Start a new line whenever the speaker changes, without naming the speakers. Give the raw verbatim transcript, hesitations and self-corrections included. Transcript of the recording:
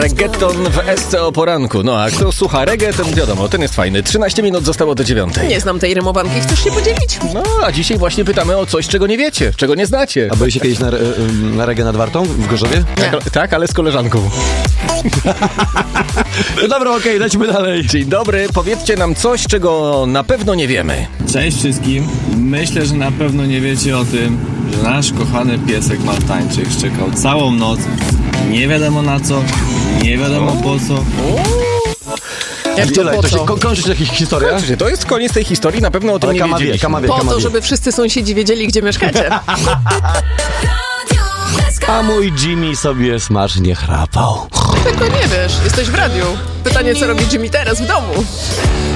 Reggaeton w S C o poranku. No a kto słucha reggae, ten wiadomo, ten jest fajny. trzynaście minut zostało do dziewiątej.
Nie znam tej rymowanki, chcesz się podzielić?
No, a dzisiaj właśnie pytamy o coś, czego nie wiecie, czego nie znacie.
A byliście kiedyś na, na reggae nad Wartą w Gorzowie?
Tak, tak, ale z koleżanką.
No dobra, okej, okay, lecimy dalej.
Dzień dobry, powiedzcie nam coś, czego na pewno nie wiemy.
Cześć wszystkim. Myślę, że na pewno nie wiecie o tym, że nasz kochany piesek maltańczyk szczekał całą noc. Nie wiadomo na co, nie wiadomo po co.
Jak to,
Tyle,
po
to się
co?
ko- kończy się jakaś historia?
Słuchajcie, to jest koniec tej historii, na pewno o tym
Ale
nie
kama wie,
wiedzieliśmy.
kama wie,
Po
kama
to,
wie.
żeby wszyscy sąsiedzi wiedzieli, gdzie mieszkacie.
A mój Jimmy sobie smacznie chrapał.
Tylko nie wiesz, jesteś w radiu. Pytanie, co robi Jimmy teraz w domu?